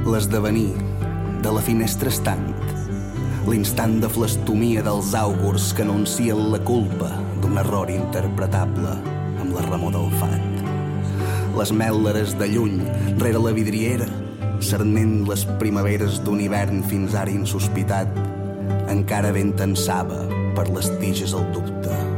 L'esdevenir de la finestra estant, l'instant de flastomia dels àugurs que anuncien la culpa d'un error interpretable amb la remor del fat. Les mèl·leres de lluny, rere la vidriera, cernent les primaveres d'un hivern fins ara insospitat, encara venten saba per les tiges el dubte.